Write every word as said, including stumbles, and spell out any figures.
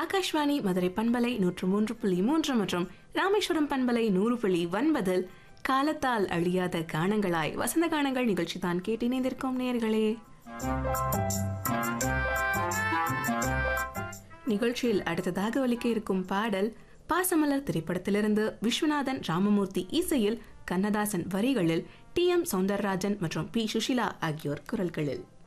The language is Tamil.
ஆகாஷ்வாணி மதுரை பண்பலை நூற்று மூன்று புள்ளி மூன்று மற்றும் ராமேஸ்வரம் பண்பலை நூறு புள்ளி ஒன்பதில் காலத்தால் அழியாத கானங்களாய் வசந்த கானங்கள் நிகழ்ச்சி தான் கேட்டு இணைந்திருக்கும் நேயர்களே. நிகழ்ச்சியில் அடுத்ததாக ஒலிக்க இருக்கும் பாடல் பாசமலர் திரைப்படத்திலிருந்து விஸ்வநாதன் ராமமூர்த்தி இசையில் கண்ணதாசன் வரிகளில் டி எம் சௌந்தரராஜன் மற்றும் பி சுஷிலா ஆகியோர் குரல்களில்.